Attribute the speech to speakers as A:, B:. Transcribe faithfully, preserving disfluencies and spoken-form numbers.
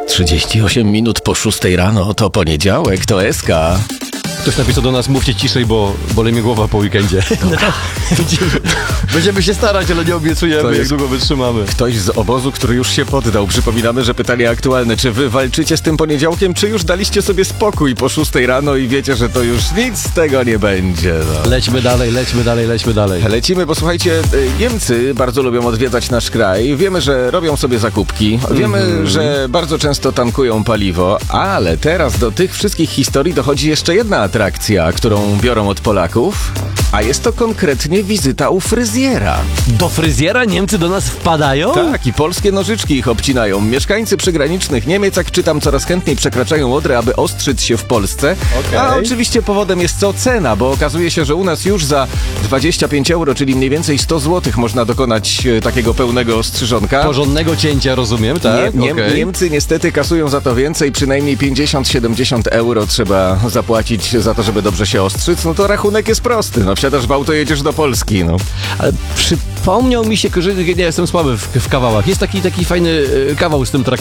A: trzydzieści osiem minut po szóstej rano, to poniedziałek, to S K.
B: Ktoś napisał do nas, mówcie ciszej, bo boli mnie głowa po weekendzie. No to będziemy się starać, ale nie obiecujemy, jak długo wytrzymamy.
A: Ktoś z obozu, który już się poddał. Przypominamy, że pytanie aktualne. Czy wy walczycie z tym poniedziałkiem, czy już daliście sobie spokój po szóstej rano i wiecie, że to już nic z tego nie będzie? No.
B: Lećmy dalej, lećmy dalej, lećmy dalej.
A: Lecimy, bo słuchajcie, Niemcy bardzo lubią odwiedzać nasz kraj. Wiemy, że robią sobie zakupki. Wiemy, mm-hmm. że bardzo często tankują paliwo, ale teraz do tych wszystkich historii dochodzi jeszcze jedna atrakcja, którą biorą od Polaków, a jest to konkretnie wizyta u fryzjera.
B: Do fryzjera Niemcy do nas wpadają?
A: Tak, i polskie nożyczki ich obcinają. Mieszkańcy przygranicznych Niemiec, jak czytam, coraz chętniej przekraczają Odrę, aby ostrzyć się w Polsce. Okay. A oczywiście powodem jest co? Cena, bo okazuje się, że u nas już za dwadzieścia pięć euro, czyli mniej więcej sto złotych, można dokonać e, takiego pełnego ostrzyżonka.
B: Porządnego cięcia, rozumiem, tak?
A: Nie, nie,
B: okay.
A: Niemcy niestety kasują za to więcej, przynajmniej pięćdziesiąt do siedemdziesięciu euro trzeba zapłacić za to, żeby dobrze się ostrzyc. No to rachunek jest prosty. No wsiadasz w auto, jedziesz do Polski, no.
B: Ale przypomniał mi się, że nie jestem słaby w, w kawałach. Jest taki taki fajny kawał z tym traktorem.